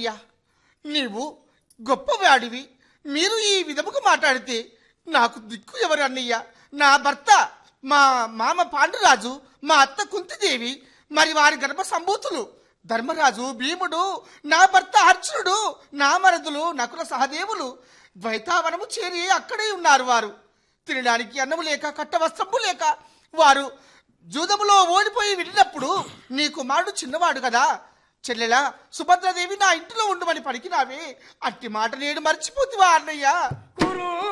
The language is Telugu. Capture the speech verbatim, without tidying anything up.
అన్నయ్య, నీవు గొప్పవాడివి. మీరు ఈ విధముగా మాట్లాడితే నాకు దిక్కు ఎవరు అన్నయ్య? నా భర్త మా మామ పాండురాజు, మా అత్త కుంతిదేవి, మరి వారి గర్భ సంభూతులు ధర్మరాజు, భీముడు, నా భర్త అర్జునుడు, నా మరదులు నకుల సహదేవులు ద్వైతావనము చేరి అక్కడే ఉన్నారు. వారు తినడానికి అన్నము లేక, కట్ట వస్త్రము లేక వారు జూదములో ఓడిపోయి వెళ్ళినప్పుడు నీ కుమారుడు చిన్నవాడు కదా చెల్లెలా సుభద్రదేవి నా ఇంటిలో ఉండమని పలికినావే, అట్టి మాట నేను మర్చిపోతివా అన్నయ్య?